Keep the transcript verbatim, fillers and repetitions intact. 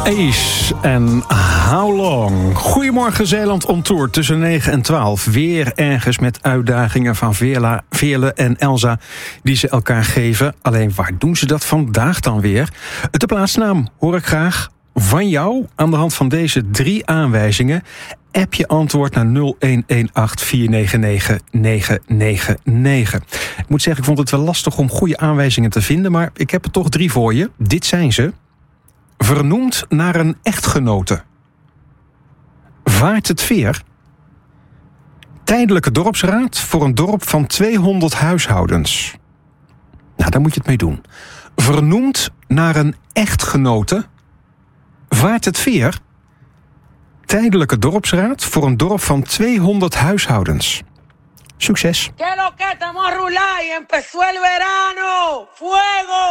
Ace en How Long. Goedemorgen Zeeland on Tour tussen negen en twaalf. Weer ergens met uitdagingen van Veerle, Veerle en Elsa die ze elkaar geven. Alleen waar doen ze dat vandaag dan weer? De plaatsnaam hoor ik graag van jou aan de hand van deze drie aanwijzingen. App je antwoord naar nul een een acht vier negen negen negen negen negen. Ik moet zeggen, ik vond het wel lastig om goede aanwijzingen te vinden, maar ik heb er toch drie voor je. Dit zijn ze. Vernoemd naar een echtgenote. Vaart het veer. Tijdelijke dorpsraad voor een dorp van tweehonderd huishoudens. Nou, daar moet je het mee doen. Vernoemd naar een echtgenote. Vaart het veer. Tijdelijke dorpsraad voor een dorp van tweehonderd huishoudens. Succes. ¿Qué lo que estamos a rular y empezó el verano? ¡Fuego!